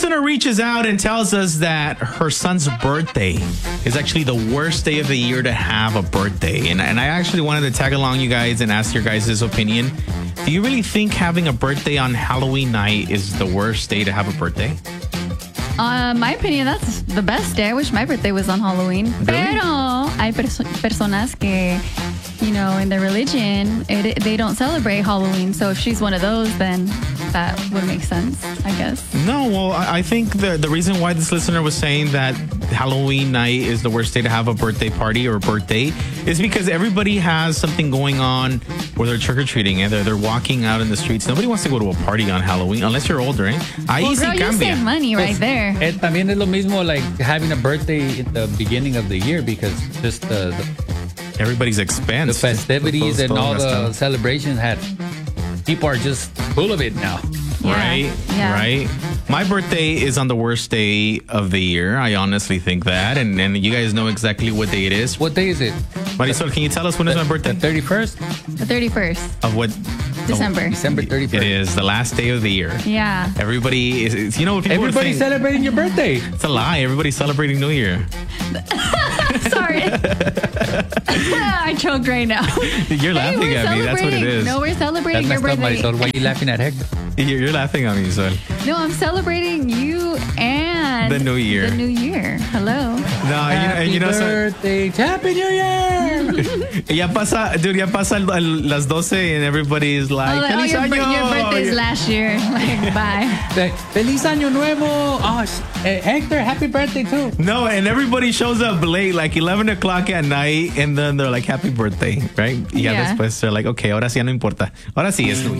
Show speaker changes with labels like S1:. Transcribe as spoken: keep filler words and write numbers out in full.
S1: listener reaches out and tells us that her son's birthday is actually the worst day of the year to have a birthday. And, and I actually wanted to tag along you guys and ask your guys' opinion. Do you really think having a birthday on Halloween night is the worst day to have a birthday?
S2: Uh, my opinion, that's the best day. I wish my birthday was on Halloween.
S1: Really?
S2: Pero hay perso- personas que, you know, in their religion, it, they don't celebrate Halloween. So if she's one of those, then that would make sense, I guess.
S1: No, well, I I think the the reason why this listener was saying that Halloween night is the worst day to have a birthday party or a birthday is because everybody has something going on where they're trick-or-treating and they're, they're walking out in the streets. Nobody wants to go to a party on Halloween unless you're older, eh? Ahí
S2: Well,
S1: sí
S2: girl, you
S1: cambia.
S2: save money right there.
S3: Eh, también es lo mismo like having a birthday at the beginning of the year because just the, the,
S1: Everybody's expense.
S3: the festivities
S1: Those-
S3: and all
S1: those
S3: the
S1: restaurants.
S3: celebrations had people are just full of it now.
S2: Yeah,
S1: Right,
S2: yeah.
S1: right. My birthday is on the worst day of the year. I honestly think that, and and you guys know exactly what day it is.
S3: What day is it?
S1: Marisol, can you tell us when is my birthday?
S3: The thirty-first?
S2: The thirty-first,
S1: Of what?
S2: December.
S3: December
S1: It
S3: thirty-first.
S1: is the last day of the year.
S2: Yeah.
S1: Everybody is, is- you know, what people would
S3: Everybody's
S1: think,
S3: celebrating your birthday.
S1: it's a lie. Everybody's celebrating New Year.
S2: Sorry. I choked right now.
S1: You're
S2: Hey,
S1: laughing
S2: we're
S1: at me. That's what it
S2: celebrating.
S1: is.
S2: No, we're celebrating
S3: That's
S2: your
S3: messed up,
S2: birthday.
S3: Marisol. Why are you laughing at Hector?
S1: You're, you're laughing at me, Sol.
S2: No, I'm celebrating you and
S1: The new year.
S2: The new year. Hello.
S1: No, you know, and
S3: Happy
S1: you know, so,
S3: birthday. Happy New Year.
S1: ya pasa, dude, ya pasa el- el- las doce and everybody's like,
S2: Oh, like, oh,
S1: Feliz
S2: your, bir-
S1: año.
S2: your birthday's last year. Like, bye.
S3: Fe- Feliz Año Nuevo. Oh, sh- eh, Hector, happy birthday too.
S1: No, and everybody shows up late, like eleven o'clock at night, and then they're like, happy birthday, right? Y ya
S2: Yeah.
S1: después they're like, okay, ahora sí ya no importa. Ahora sí es New Year.